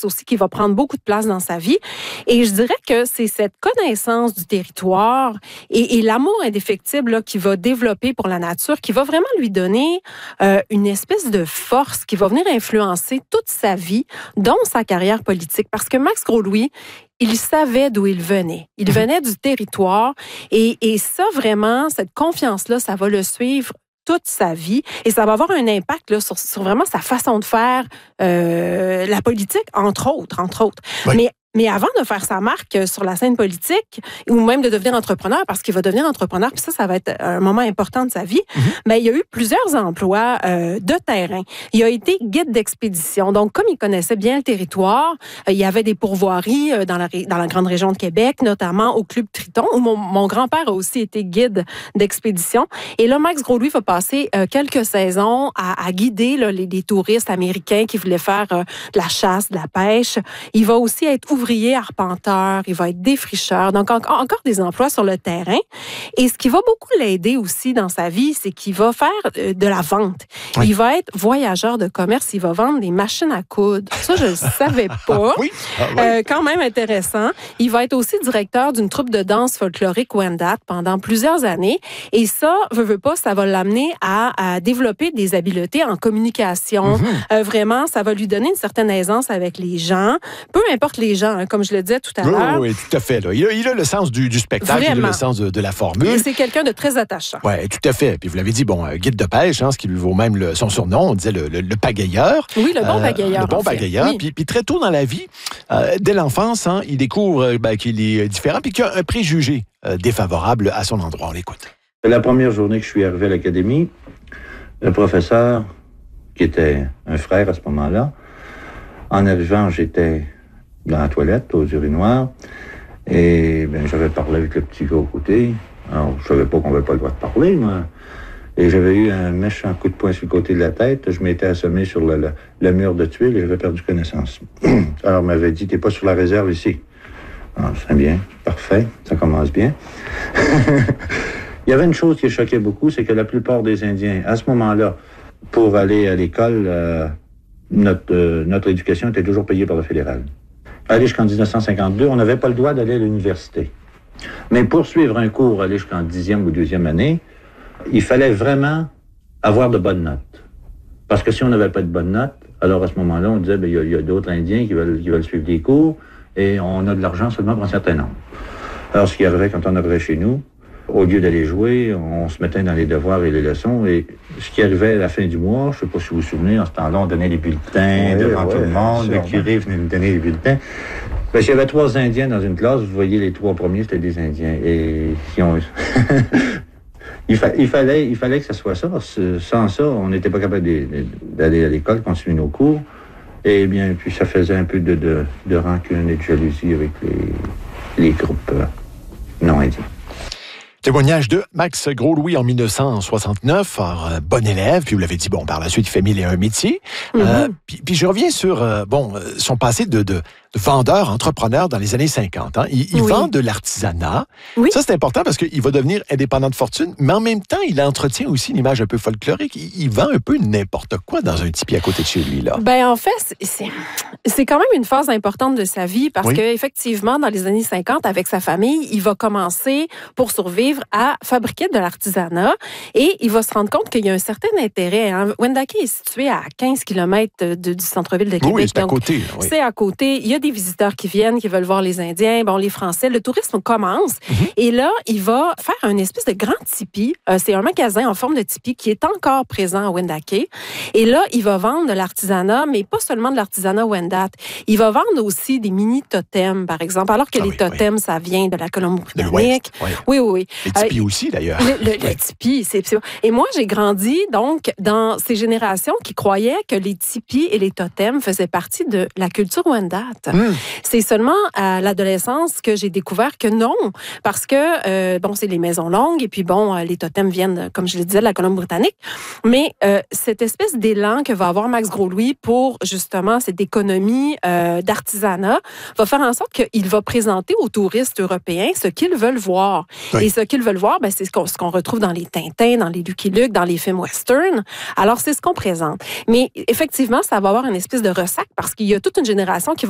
commerce aussi qui va prendre beaucoup de place dans sa vie. Et je dirais que c'est cette connaissance du territoire et l'amour indéfectible là, qu'il va développer pour la nature, qui va vraiment lui donner une espèce de force qui va venir influencer toute sa vie, dont sa carrière politique. Parce que Max Gros-Louis, il savait d'où il venait. Il venait du territoire et ça, vraiment, cette confiance-là, ça va le suivre toute sa vie et ça va avoir un impact là, sur vraiment sa façon de faire la politique, entre autres. Oui. Mais avant de faire sa marque sur la scène politique ou même de devenir entrepreneur, parce qu'il va devenir entrepreneur, puis ça va être un moment important de sa vie, mais il y a eu plusieurs emplois de terrain. Il a été guide d'expédition. Donc, comme il connaissait bien le territoire, il y avait des pourvoiries dans la grande région de Québec, notamment au Club Triton, où mon grand-père a aussi été guide d'expédition. Et là, Max Gros-Louis va passer quelques saisons à guider là, les touristes américains qui voulaient faire de la chasse, de la pêche. Il va aussi être ouvrier arpenteur, il va être défricheur, donc encore des emplois sur le terrain. Et ce qui va beaucoup l'aider aussi dans sa vie, c'est qu'il va faire de la vente. Oui. Il va être voyageur de commerce, il va vendre des machines à coudre. Ça, je ne savais pas. Oui. Quand même intéressant. Il va être aussi directeur d'une troupe de danse folklorique Wendat pendant plusieurs années. Et ça, veut pas, ça va l'amener à développer des habiletés en communication. Vraiment, ça va lui donner une certaine aisance avec les gens, peu importe les gens. Comme je le disais tout à l'heure. Oui, tout à fait. Là. Il a le sens du spectacle, vraiment. Il a le sens de la formule. Et c'est quelqu'un de très attachant. Oui, tout à fait. Puis vous l'avez dit, guide de pêche, ce qui lui vaut même son surnom, on disait le pagailleur. Oui, le bon pagailleur. Le bon pagailleur. Oui. Puis très tôt dans la vie, dès l'enfance, il découvre qu'il est différent puis qu'il y a un préjugé défavorable à son endroit. On l'écoute. La première journée que je suis arrivé à l'académie, le professeur, qui était un frère à ce moment-là, en arrivant, j'étais dans la toilette, aux urinoirs, et j'avais parlé avec le petit gars au côté. Alors, je savais pas qu'on n'avait pas le droit de parler, moi. Et j'avais eu un méchant coup de poing sur le côté de la tête. Je m'étais assommé sur le mur de tuile et j'avais perdu connaissance. Alors, on m'avait dit, t'es pas sur la réserve ici. Alors, c'est bien, parfait, ça commence bien. Il y avait une chose qui choquait beaucoup, c'est que la plupart des Indiens, à ce moment-là, pour aller à l'école, notre éducation était toujours payée par le fédéral. Aller jusqu'en 1952, on n'avait pas le droit d'aller à l'université. Mais pour suivre un cours, aller jusqu'en 10e ou 12e année, il fallait vraiment avoir de bonnes notes. Parce que si on n'avait pas de bonnes notes, alors à ce moment-là, on disait, il y a d'autres Indiens qui veulent suivre des cours et on a de l'argent seulement pour un certain nombre. Alors, ce qui arrivait quand on arrivait chez nous, au lieu d'aller jouer, on se mettait dans les devoirs et les leçons. Et ce qui arrivait à la fin du mois, je ne sais pas si vous vous souvenez, en ce temps-là, on donnait les bulletins devant tout le monde. Le curé venait nous donner les bulletins. S'il y avait 3 Indiens dans une classe, vous voyez, les 3 premiers, c'était des Indiens. Et qui ont... il fallait que ça soit ça. Sans ça, on n'était pas capable d'aller à l'école, continuer nos cours. Et bien, puis ça faisait un peu de rancune et de jalousie avec les groupes non indiens. Témoignage de Max Gros-Louis en 1969. Alors, bon élève, puis vous l'avez dit, par la suite, il fait 1001 métiers. Puis je reviens sur son passé de vendeur, entrepreneur dans les années 50. Il vend de l'artisanat. Oui. Ça, c'est important parce qu'il va devenir indépendant de fortune, mais en même temps, il entretient aussi une image un peu folklorique. Il vend un peu n'importe quoi dans un tipi à côté de chez lui, là. En fait, c'est quand même une phase importante de sa vie parce qu'effectivement, dans les années 50, avec sa famille, il va commencer, pour survivre, à fabriquer de l'artisanat et il va se rendre compte qu'il y a un certain intérêt. Wendake est situé à 15 km du centre-ville de Québec. Oui, c'est à côté. Oui. C'est à côté. Il y a des visiteurs qui viennent, qui veulent voir les Indiens, les Français. Le tourisme commence. Et là, il va faire une espèce de grand tipi. C'est un magasin en forme de tipi qui est encore présent à Wendake. Et là, il va vendre de l'artisanat, mais pas seulement de l'artisanat Wendat. Il va vendre aussi des mini-totems, par exemple. Alors que les totems, ça vient de la Colombie-Britannique. Oui. Les tipis aussi, d'ailleurs. Le tipi, c'est... Et moi, j'ai grandi, donc, dans ces générations qui croyaient que les tipis et les totems faisaient partie de la culture Wendat. C'est seulement à l'adolescence que j'ai découvert que non, parce que, c'est les maisons longues, et puis les totems viennent, comme je le disais, de la Colombie-Britannique, mais cette espèce d'élan que va avoir Max Gros-Louis pour, justement, cette économie d'artisanat va faire en sorte qu'il va présenter aux touristes européens ce qu'ils veulent voir. Et ce qu'ils veulent voir, c'est ce qu'on retrouve dans les Tintins, dans les Lucky Luke, dans les films western. Alors, c'est ce qu'on présente. Mais effectivement, ça va avoir une espèce de ressac parce qu'il y a toute une génération qui va